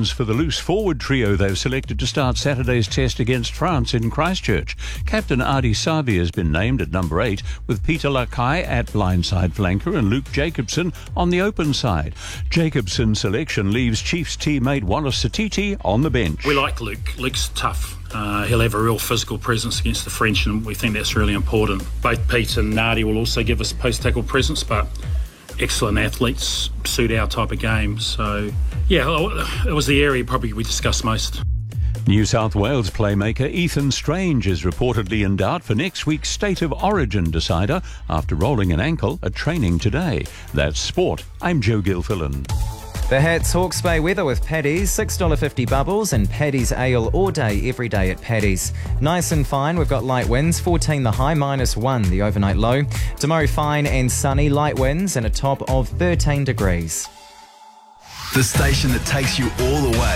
names for the loose forward trio they've selected to start Saturday's test against France in Christchurch. Captain Ardie Savea has been named at number 8, with Peter Lakai at blindside flanker and Luke Jacobson on the open side. Jacobson's selection leaves Chiefs teammate Wallace Satiti on the bench. We like Luke. Luke's tough. He'll have a real physical presence against the French, and we think that's really important. Both Pete and Ardie will also give us post-tackle presence, but excellent athletes, suit our type of game. So, yeah, it was the area probably we discussed most. New South Wales playmaker Ethan Strange is reportedly in doubt for next week's State of Origin decider after rolling an ankle at training today. That's sport. I'm Joe Gilfillan. The Hats Hawke's Bay weather with Paddy's, $6.50 bubbles and Paddy's ale all day, every day at Paddy's. Nice and fine, we've got light winds, 14 the high, -1 the overnight low. Tomorrow fine and sunny, light winds and a top of 13 degrees. The station that takes you all the way.